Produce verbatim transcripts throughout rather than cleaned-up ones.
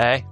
Hey,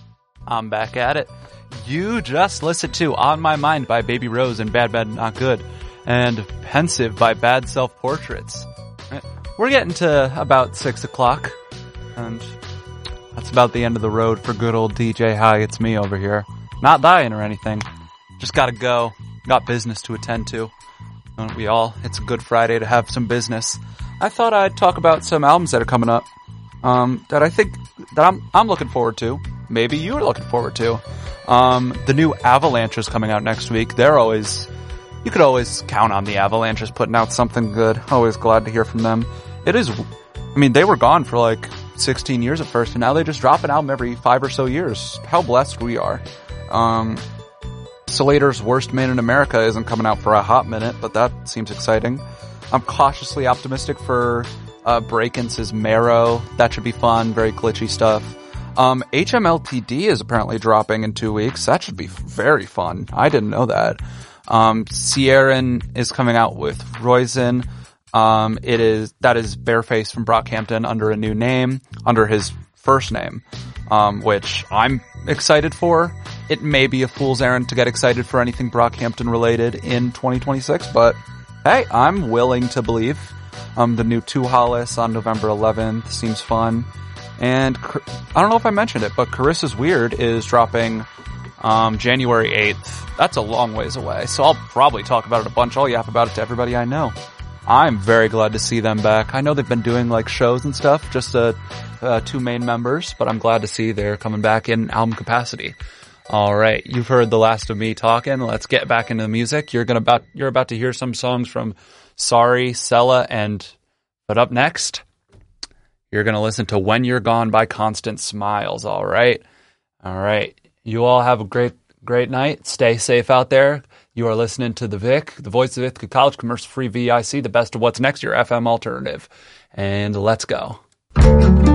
I'm back at it. You just listened to On My Mind by Baby Rose and Bad Bad Not Good, and Pensive by Bad Self Portraits. We're getting to about six o'clock, and that's about the end of the road for good old D J. Hi, it's me over here. Not dying or anything. Just gotta go. Got business to attend to. Don't we all? It's a good Friday to have some business. I thought I'd talk about some albums that are coming up. Um, that I think, that I'm, I'm looking forward to. Maybe you're looking forward to. Um, the new Avalanche is coming out next week. They're always, you could always count on the Avalanches putting out something good. Always glad to hear from them. It is, I mean, they were gone for like sixteen years at first, and now they just drop an album every five or so years. How blessed we are. Um, Slater's Worst Man in America isn't coming out for a hot minute, but that seems exciting. I'm cautiously optimistic for Uh, Breakin's Marrow. That should be fun. Very glitchy stuff. Um, H M L T D is apparently dropping in two weeks. That should be very fun. I didn't know that. Um, Sierran is coming out with Roisin. Um, it is, that is Bareface from Brockhampton under a new name, under his first name, um, which I'm excited for. It may be a fool's errand to get excited for anything Brockhampton related in twenty twenty-six, but hey, I'm willing to believe. Um, the new Two Hollis on November eleventh seems fun. And I don't know if I mentioned it, but Carissa's Weird is dropping um, January eighth. That's a long ways away, so I'll probably talk about it a bunch. I'll yap about it to everybody I know. I'm very glad to see them back. I know they've been doing like shows and stuff, just uh, uh, two main members, but I'm glad to see they're coming back in album capacity. All right, you've heard the last of me talking. Let's get back into the music. You're gonna about you're about to hear some songs from Sorry, Sella, and but up next, you're going to listen to When You're Gone by Constant Smiles, all right? All right. You all have a great, great night. Stay safe out there. You are listening to The Vic, the voice of Ithaca College, commercial-free V I C, the best of what's next, your F M alternative. And let's go.